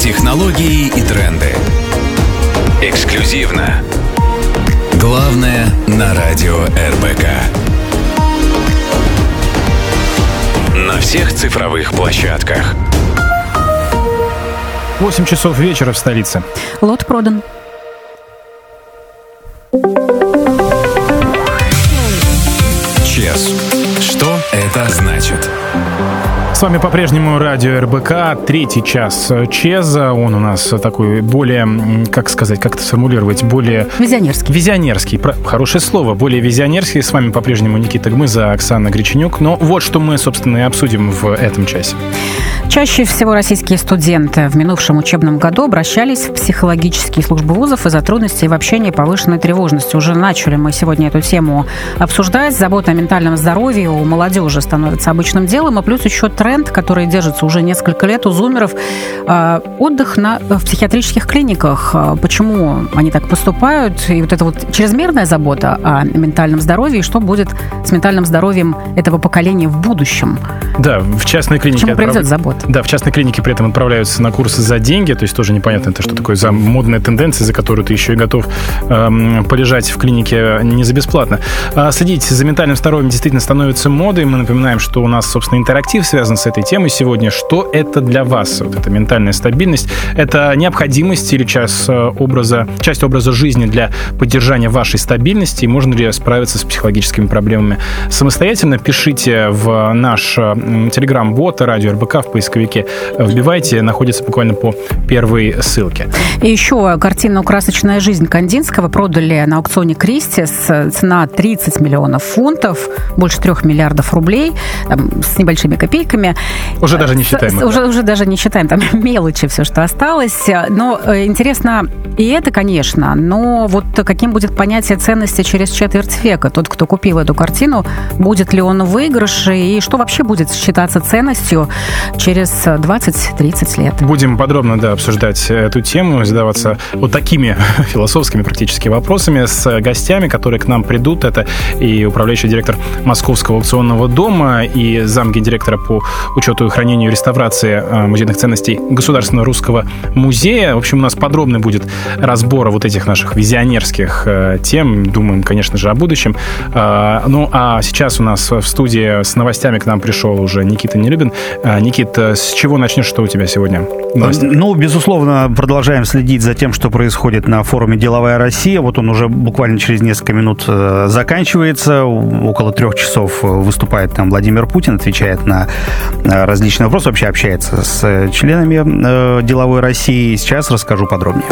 Технологии и тренды. Эксклюзивно. Главное на радио РБК. На всех цифровых площадках. 8 часов вечера в столице. Лот продан. ЧЕЗ. Что это значит? С вами по-прежнему радио РБК, третий час ЧЕЗа. Он у нас такой более, как сказать, как это сформулировать, более... Визионерский, хорошее слово, более визионерский. С вами по-прежнему Никита Гмыза, Оксана Греченюк. Но вот что мы, собственно, и обсудим в этом часе. Чаще всего российские студенты в минувшем учебном году обращались в психологические службы вузов из-за трудностей в общении и повышенной тревожности. Уже начали мы сегодня эту тему обсуждать. Забота о ментальном здоровье у молодежи становится обычным делом. И плюс еще тренд, который держится уже несколько лет у зумеров, отдых в психиатрических клиниках. Почему они так поступают? И вот это вот чрезмерная забота о ментальном здоровье. И что будет с ментальным здоровьем этого поколения в будущем? Да, в частной клинике... К чему приведет забота? Да, в частной клинике при этом отправляются на курсы за деньги, то есть тоже непонятно, это что такое за модная тенденция, за которую ты еще и готов полежать в клинике не за бесплатно. Следить за ментальным здоровьем действительно становится модой. Мы напоминаем, что у нас, собственно, интерактив связан с этой темой сегодня. Что это для вас, вот эта ментальная стабильность? Это необходимость или часть образа жизни для поддержания вашей стабильности? И можно ли справиться с психологическими проблемами самостоятельно? Пишите в наш телеграм-бот радио РБК в поисковике, вбивайте, находится буквально по первой ссылке. И еще картина «Красочная жизнь» Кандинского продали на аукционе Кристис. Цена 30 миллионов фунтов, больше 3 миллиардов рублей, с небольшими копейками. Уже даже не считаем. Уже даже не считаем, там мелочи все, что осталось. Но интересно и это, конечно, но вот каким будет понятие ценности через четверть века? Тот, кто купил эту картину, будет ли он в выигрыше, и что вообще будет считаться ценностью через 20-30 лет. Будем подробно, обсуждать эту тему, задаваться вот такими философскими практически вопросами с гостями, которые к нам придут. Это и управляющий директор Московского аукционного дома, и замгендиректора по учету и хранению и реставрации музейных ценностей Государственного русского музея. В общем, у нас подробный будет разбор вот этих наших визионерских тем. Думаем, конечно же, о будущем. Ну, а сейчас у нас в студии с новостями к нам пришел уже Никита Нелюбин. Никит, с чего начнешь? Что у тебя сегодня? Новости? Ну, безусловно, продолжаем следить за тем, что происходит на форуме «Деловая Россия». Вот он уже буквально через несколько минут заканчивается. Около 3 часов выступает там Владимир Путин, отвечает на различные вопросы, вообще общается с членами «Деловой России». Сейчас расскажу подробнее.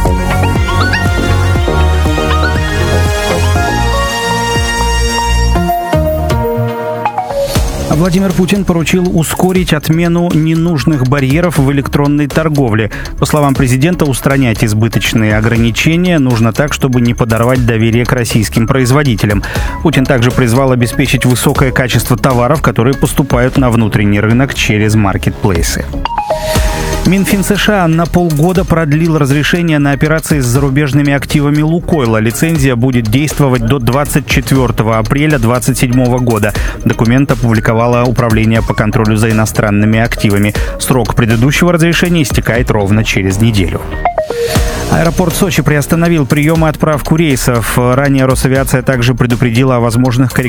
Владимир Путин поручил ускорить отмену ненужных барьеров в электронной торговле. По словам президента, устранять избыточные ограничения нужно так, чтобы не подорвать доверие к российским производителям. Путин также призвал обеспечить высокое качество товаров, которые поступают на внутренний рынок через маркетплейсы. Минфин США на полгода продлил разрешение на операции с зарубежными активами «Лукойла». Лицензия будет действовать до 24 апреля 2027 года. Документ опубликовало Управление по контролю за иностранными активами. Срок предыдущего разрешения истекает ровно через неделю. Аэропорт Сочи приостановил прием и отправку рейсов. Ранее Росавиация также предупредила о возможных корректировках